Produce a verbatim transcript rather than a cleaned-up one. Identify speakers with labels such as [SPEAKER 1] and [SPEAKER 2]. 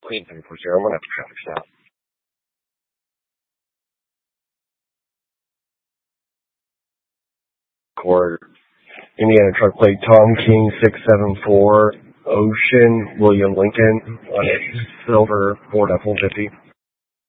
[SPEAKER 1] Queen seven four zero, one after traffic stop. Court, Indiana truck plate Tom King six seven four, Ocean William Lincoln on a silver Ford F one fifty.